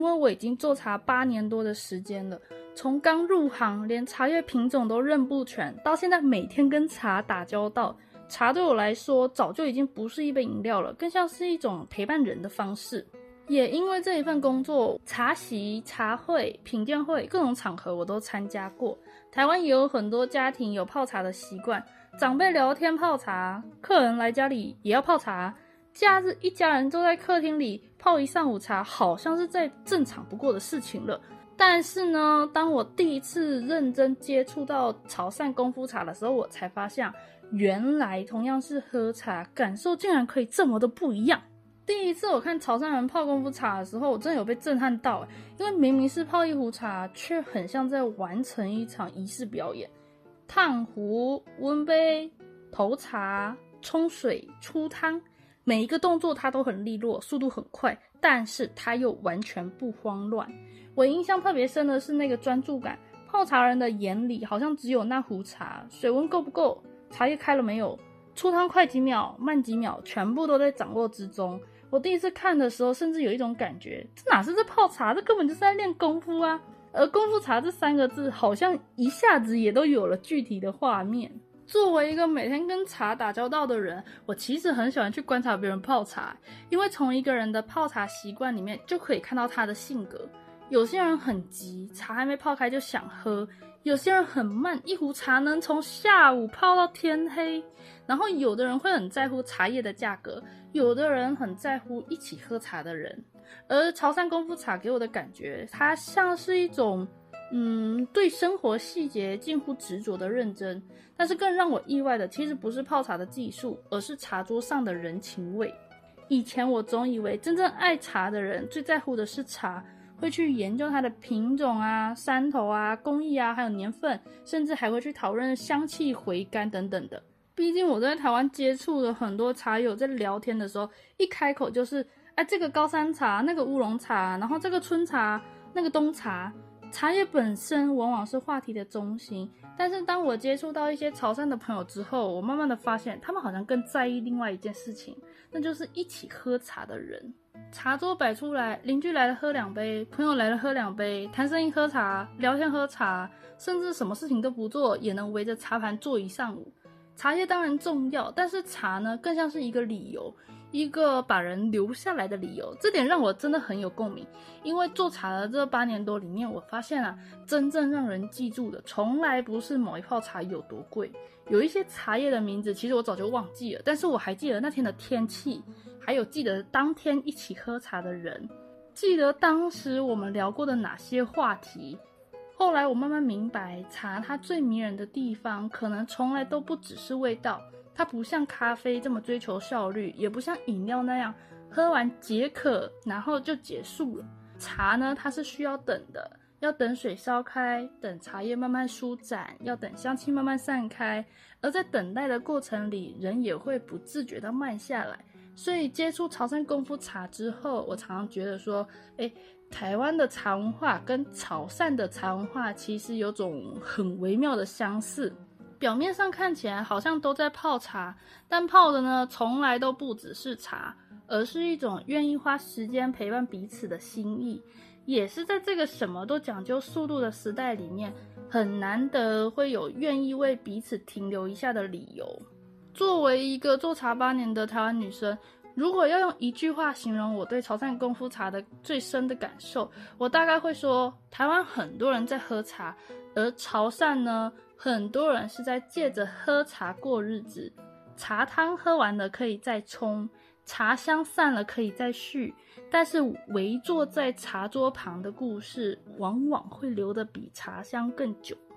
因为我已经做茶8年多的时间了，从刚入行连茶叶品种都认不全，到现在每天跟茶打交道，茶对我来说早就已经不是一杯饮料了，更像是一种陪伴人的方式。也因为这一份工作，茶席、茶会、品鉴会各种场合我都参加过。台湾也有很多家庭有泡茶的习惯，长辈聊天泡茶，客人来家里也要泡茶，假日一家人坐在客厅里泡一上午茶，好像是再正常不过的事情了。但是呢，当我第一次认真接触到潮汕功夫茶的时候，我才发现，原来同样是喝茶，感受竟然可以这么的不一样。第一次我看潮汕人泡功夫茶的时候，我真的有被震撼到，因为明明是泡一壶茶，却很像在完成一场仪式表演。烫壶、温杯、投茶、冲水、出汤，每一个动作它都很利落，速度很快，但是它又完全不慌乱。我印象特别深的是那个专注感，泡茶人的眼里好像只有那壶茶，水温够不够，茶叶开了没有，出汤快几秒慢几秒，全部都在掌握之中。我第一次看的时候，甚至有一种感觉，这哪是在泡茶，这根本就是在练功夫啊！而功夫茶这3个字，好像一下子也都有了具体的画面。作为一个每天跟茶打交道的人，我其实很喜欢去观察别人泡茶，因为从一个人的泡茶习惯里面就可以看到他的性格。有些人很急，茶还没泡开就想喝，有些人很慢，一壶茶能从下午泡到天黑。然后有的人会很在乎茶叶的价格，有的人很在乎一起喝茶的人。而潮汕功夫茶给我的感觉，它像是一种对生活细节近乎执着的认真。但是更让我意外的，其实不是泡茶的技术，而是茶桌上的人情味。以前我总以为真正爱茶的人最在乎的是茶，会去研究它的品种啊、山头啊、工艺啊，还有年份，甚至还会去讨论香气、回甘等等的。毕竟我在台湾接触了很多茶友，在聊天的时候，一开口就是这个高山茶，那个乌龙茶，然后这个春茶，那个冬茶。茶叶本身往往是话题的中心，但是当我接触到一些潮汕的朋友之后，我慢慢的发现，他们好像更在意另外一件事情，那就是一起喝茶的人。茶桌摆出来，邻居来了喝2杯，朋友来了喝2杯，谈生意喝茶，聊天喝茶，甚至什么事情都不做，也能围着茶盘坐一上午。茶叶当然重要，但是茶呢，更像是一个理由，一个把人留下来的理由。这点让我真的很有共鸣，因为做茶的这8年多里面，我发现真正让人记住的，从来不是某一泡茶有多贵。有一些茶叶的名字，其实我早就忘记了，但是我还记得那天的天气，还有记得当天一起喝茶的人，记得当时我们聊过的哪些话题。后来我慢慢明白，茶它最迷人的地方，可能从来都不只是味道。它不像咖啡这么追求效率，也不像饮料那样喝完解渴然后就结束了。茶呢，它是需要等的，要等水烧开，等茶叶慢慢舒展，要等香气慢慢散开。而在等待的过程里，人也会不自觉地慢下来。所以接触潮汕功夫茶之后，我常常觉得说，台湾的茶文化跟潮汕的茶文化其实有种很微妙的相似。表面上看起来好像都在泡茶，但泡的呢，从来都不只是茶，而是一种愿意花时间陪伴彼此的心意。也是在这个什么都讲究速度的时代里面，很难得会有愿意为彼此停留一下的理由。作为一个做茶8年的台湾女生，如果要用一句话形容我对潮汕功夫茶的最深的感受，我大概会说，台湾很多人在喝茶，而潮汕呢，很多人是在借着喝茶过日子。茶汤喝完了可以再冲，茶香散了可以再续，但是围坐在茶桌旁的故事，往往会留得比茶香更久。